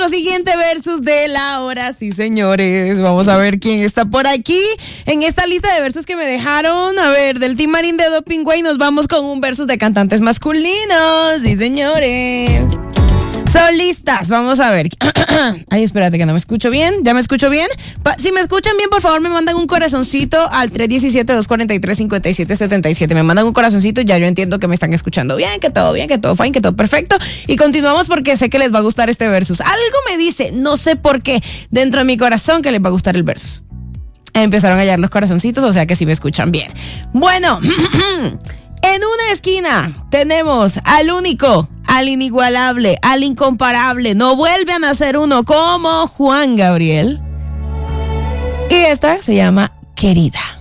Siguiente versus de la hora, sí señores, vamos a ver quién está por aquí en esta lista de versus que me dejaron. A ver, del Team Marín de Doping Way nos vamos con un versus de cantantes masculinos, sí señores. Son listas, vamos a ver. Ay, espérate que no me escucho bien. ¿Ya me escucho bien? Si me escuchan bien, por favor, me mandan un corazoncito al 317-243-5777. Me mandan un corazoncito y ya yo entiendo que me están escuchando bien, que todo fine, que todo perfecto. Y continuamos porque sé que les va a gustar este versus. Algo me dice, no sé por qué, dentro de mi corazón que les va a gustar el versus. Empezaron a hallar los corazoncitos, o sea que sí me escuchan bien. Bueno, en una esquina tenemos al único, al inigualable, al incomparable. No vuelve a nacer uno como Juan Gabriel. Y esta se llama Querida.